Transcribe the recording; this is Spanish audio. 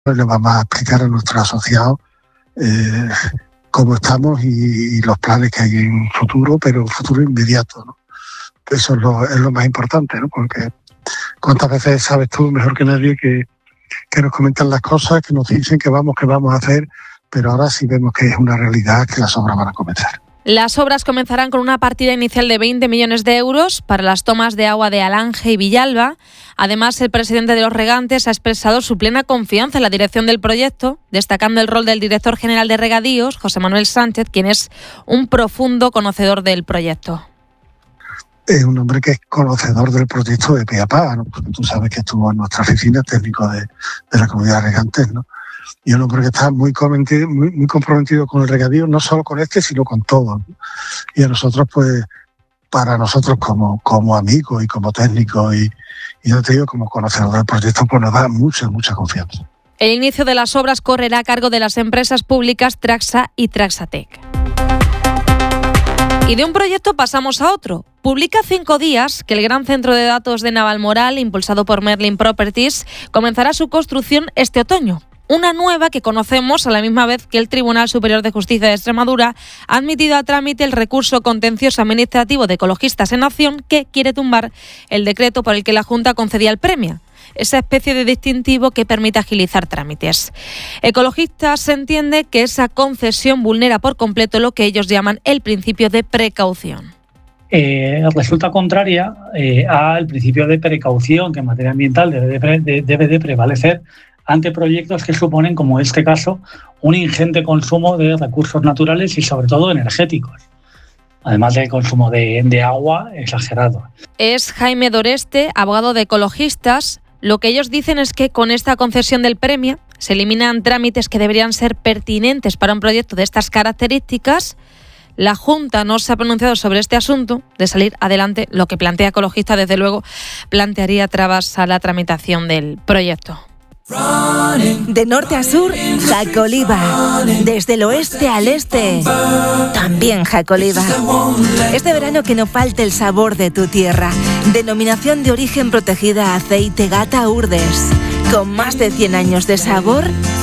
le vamos a explicar a nuestros asociados cómo estamos y los planes que hay en futuro, pero en futuro inmediato, ¿no? Eso es lo más importante, ¿no? Porque cuántas veces sabes tú mejor que nadie que nos comentan las cosas, que nos dicen que vamos a hacer, pero ahora sí vemos que es una realidad, que las obras van a comenzar. Las obras comenzarán con una partida inicial de 20 millones de euros para las tomas de agua de Alange y Villalba. Además, el presidente de los regantes ha expresado su plena confianza en la dirección del proyecto, destacando el rol del director general de Regadíos, José Manuel Sánchez, quien es un profundo conocedor del proyecto. Es un hombre que es conocedor del proyecto de pe a pa, ¿no? Porque tú sabes que estuvo en nuestra oficina, técnico de la comunidad de regantes, ¿no? Y un hombre que está muy comprometido con el regadío, no solo con este, sino con todo, ¿no? Y a nosotros, pues, para nosotros como amigos y como técnicos y yo te digo, como conocedor del proyecto, pues nos da mucha confianza. El inicio de las obras correrá a cargo de las empresas públicas Traxa y Traxatec. Y de un proyecto pasamos a otro. Publica 5 días que el gran centro de datos de Navalmoral, impulsado por Merlin Properties, comenzará su construcción este otoño. Una nueva que conocemos a la misma vez que el Tribunal Superior de Justicia de Extremadura ha admitido a trámite el recurso contencioso administrativo de Ecologistas en Acción, que quiere tumbar el decreto por el que la Junta concedía el premio, esa especie de distintivo que permite agilizar trámites. Ecologistas entiende que esa concesión vulnera por completo lo que ellos llaman el principio de precaución. Resulta contraria al principio de precaución que en materia ambiental debe de prevalecer ante proyectos que suponen, como en este caso, un ingente consumo de recursos naturales y sobre todo energéticos, además del consumo de agua exagerado. Es Jaime Doreste, abogado de Ecologistas. Lo que ellos dicen es que con esta concesión del premio se eliminan trámites que deberían ser pertinentes para un proyecto de estas características. La Junta no se ha pronunciado sobre este asunto. De salir adelante, lo que plantea Ecologistas, desde luego, plantearía trabas a la tramitación del proyecto. De norte a sur, Jacoliva. Desde el oeste al este, también Jacoliva. Este verano que no falte el sabor de tu tierra. Denominación de origen protegida Aceite Gata Urdes. Con más de 100 años de sabor